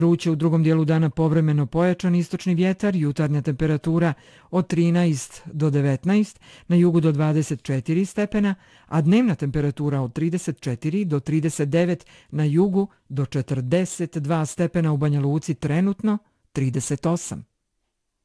Vruće u drugom dijelu dana povremeno pojačan istočni vjetar, jutarnja temperatura od 13 do 19, na jugu do 24 stepena, a dnevna temperatura od 34 do 39, na jugu do 42 stepena, u Banja Luci trenutno 38.